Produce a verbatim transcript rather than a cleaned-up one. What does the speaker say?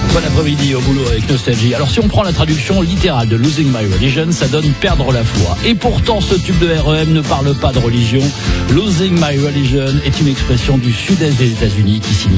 Bon après-midi au boulot avec Nostalgie. Alors si on prend la traduction littérale de Losing My Religion, ça donne perdre la foi. Et pourtant ce tube de R E M ne parle pas de religion. Losing My Religion est une expression du sud-est des États-Unis qui signifie